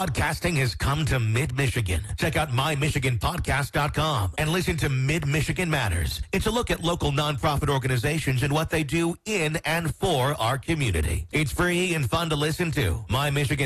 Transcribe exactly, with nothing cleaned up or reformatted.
Podcasting has come to Mid-Michigan. Check out my michigan podcast dot com and listen to Mid-Michigan Matters. It's a look at local nonprofit organizations and what they do in and for our community. It's free and fun to listen to. My Michigan